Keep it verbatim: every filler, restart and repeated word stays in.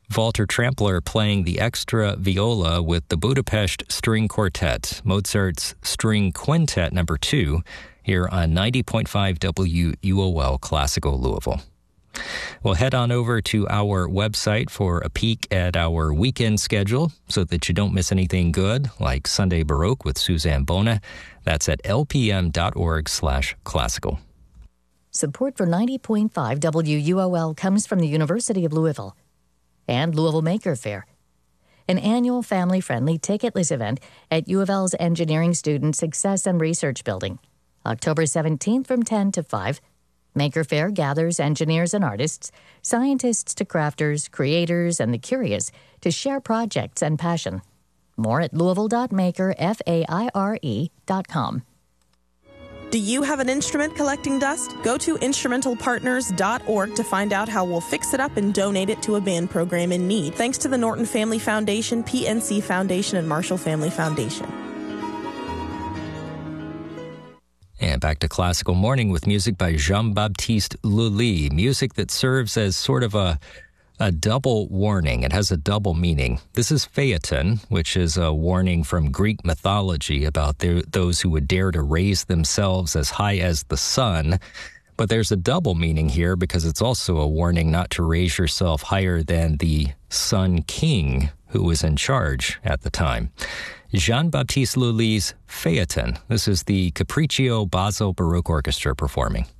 Walter Trampler playing the extra viola with the Budapest String Quartet, Mozart's String Quintet number two, here on ninety point five W U O L Classical Louisville. We'll head on over to our website for a peek at our weekend schedule so that you don't miss anything good, like Sunday Baroque with Suzanne Bona. That's at lpm.org slash classical. Support for ninety point five W U O L comes from the University of Louisville and Louisville Maker Faire, an annual family-friendly ticketless event at U of L's Engineering Student Success and Research Building. October seventeenth from ten to five, Maker Faire gathers engineers and artists, scientists to crafters, creators, and the curious to share projects and passion. More at louisville dot maker faire dot com. Do you have an instrument collecting dust? Go to instrumental partners dot org to find out how we'll fix it up and donate it to a band program in need. Thanks to the Norton Family Foundation, P N C Foundation, and Marshall Family Foundation. And back to Classical Morning with music by Jean-Baptiste Lully, music that serves as sort of a a double warning. It has a double meaning. This is Phaeton, which is a warning from Greek mythology about their, those who would dare to raise themselves as high as the sun. But there's a double meaning here because it's also a warning not to raise yourself higher than the Sun King who was in charge at the time. Jean-Baptiste Lully's Phaeton. This is the Capriccio Basel Baroque Orchestra performing.